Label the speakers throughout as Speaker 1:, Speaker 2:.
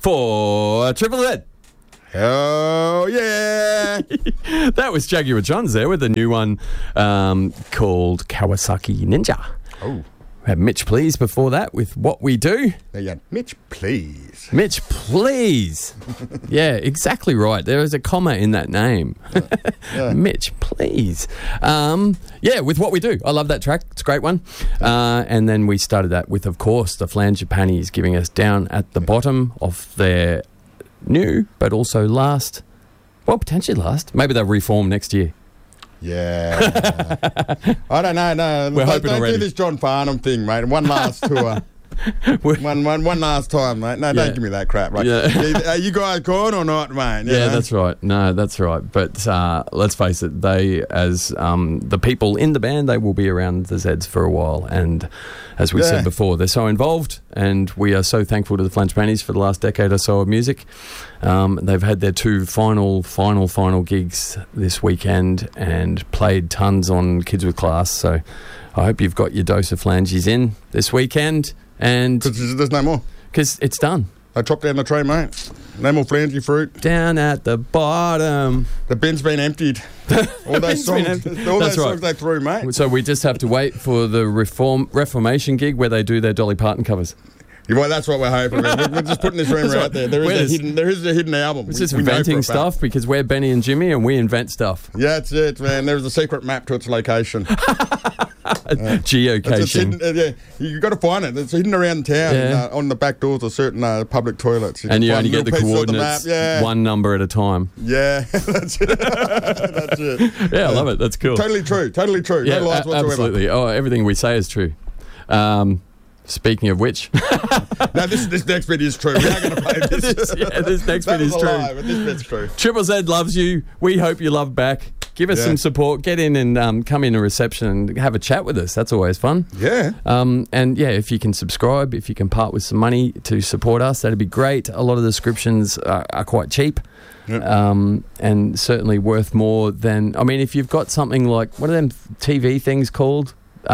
Speaker 1: for Triple Z.
Speaker 2: Oh, yeah.
Speaker 1: That was Jaguar Johns there with a new one called Kawasaki Ninja.
Speaker 2: Oh.
Speaker 1: We had Mitch Please before that with What We Do.
Speaker 2: There you go. Mitch, please.
Speaker 1: Mitch Please. Yeah, exactly right. There is a comma in that name.
Speaker 2: Yeah.
Speaker 1: Mitch Please. Yeah, with What We Do. I love that track. It's a great one. And then we started that with, of course, the Flanger Pannies giving us Down at the Bottom of their new, but also last, well, potentially last. Maybe they'll reform next year.
Speaker 2: Yeah. I don't know. No,
Speaker 1: We're hoping
Speaker 2: don't
Speaker 1: already.
Speaker 2: do this John Farnham thing, mate. One last tour. one last time, mate. No, don't give me that crap. Right?
Speaker 1: Yeah.
Speaker 2: Are you guys going or not, mate? You
Speaker 1: Yeah,
Speaker 2: know?
Speaker 1: that's right. No, that's right. But let's face it, they, as the people in the band, they will be around the Zeds for a while. And as we said before, they're so involved, and we are so thankful to the Flanger Pannies for the last decade or so of music. They've had their two final gigs this weekend and played tons on Kids with Class. So I hope you've got your dose of flanges in this weekend. And
Speaker 2: Because there's no more.
Speaker 1: because it's done.
Speaker 2: I chopped down the tray, mate. No more flangy fruit.
Speaker 1: Down at the bottom.
Speaker 2: The bin's been emptied. All those songs, songs they threw, mate.
Speaker 1: So we just have to wait for the Reformation gig where they do their Dolly Parton covers.
Speaker 2: Well, that's what we're hoping. We're just putting this rumor out there. There is a hidden album.
Speaker 1: It's just inventing stuff because we're Benny and Jimmy and we invent stuff.
Speaker 2: Yeah, that's it, man. There's a secret map to its location.
Speaker 1: Geocaching.
Speaker 2: You've got to find it. It's hidden around town on the back doors of certain public toilets.
Speaker 1: And you only get the coordinates
Speaker 2: the
Speaker 1: one number at a time.
Speaker 2: Yeah, that's it. That's it.
Speaker 1: Yeah, I love it. That's cool.
Speaker 2: Totally true. Totally true.
Speaker 1: Yeah,
Speaker 2: no lies whatsoever.
Speaker 1: absolutely. Oh, everything we say is true. Speaking of which...
Speaker 2: No, this next bit is true. We are going to play this.
Speaker 1: this next bit is true.
Speaker 2: Lie, but this bit's true.
Speaker 1: Triple Z loves you. We hope you love back. Give us some support. Get in and come in a reception and have a chat with us. That's always fun.
Speaker 2: Yeah.
Speaker 1: And yeah, if you can subscribe, if you can part with some money to support us, that'd be great. A lot of the subscriptions are quite cheap. Yep. And certainly worth more than... I mean, if you've got something like... What are them TV things called?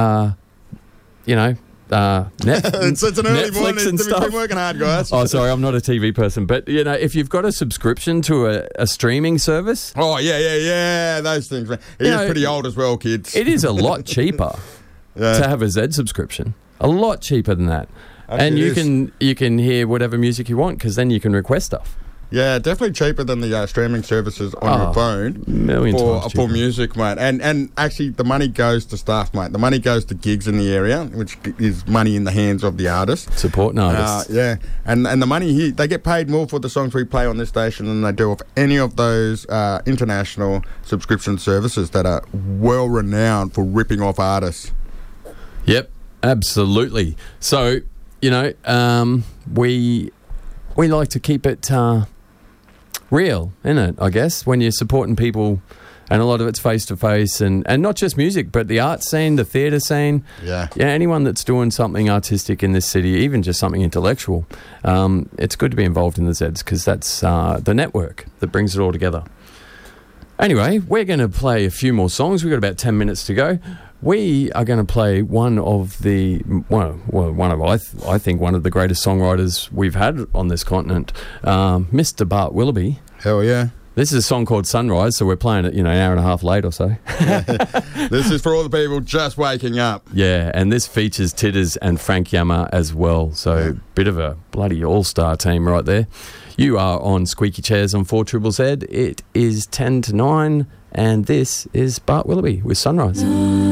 Speaker 2: It's an early
Speaker 1: Netflix
Speaker 2: morning.
Speaker 1: And
Speaker 2: We've
Speaker 1: stuff.
Speaker 2: been working hard, guys.
Speaker 1: Oh, sorry, I'm not a TV person, but if you've got a subscription to a streaming service,
Speaker 2: those things, man. It is pretty old as well, kids.
Speaker 1: it is a lot cheaper to have a Z subscription. A lot cheaper than that, and you can hear whatever music you want because then you can request stuff.
Speaker 2: Yeah, definitely cheaper than the streaming services on your phone for music, mate. And actually, the money goes to staff, mate. The money goes to gigs in the area, which is money in the hands of the artist.
Speaker 1: Supporting artists.
Speaker 2: And the money here, they get paid more for the songs we play on this station than they do of any of those international subscription services that are well renowned for ripping off artists.
Speaker 1: Yep, absolutely. So, we like to keep it real, isn't it, I guess, when you're supporting people, and a lot of it's face-to-face, and not just music, but the art scene, the theatre scene. Yeah, anyone that's doing something artistic in this city, even just something intellectual, it's good to be involved in the Zeds because that's the network that brings it all together. Anyway, we're going to play a few more songs. We've got about 10 minutes to go. We are going to play one of the I think one of the greatest songwriters we've had on this continent, Mr. Bart Willoughby.
Speaker 2: Hell yeah!
Speaker 1: This is a song called Sunrise, so we're playing it, an hour and a half late or so.
Speaker 2: This is for all the people just waking up.
Speaker 1: Yeah, and this features Titters and Frank Yammer as well. So bit of a bloody all-star team right there. You are on Squeaky Chairs on 4ZZZ. It is 10 to 9, and this is Bart Willoughby with Sunrise.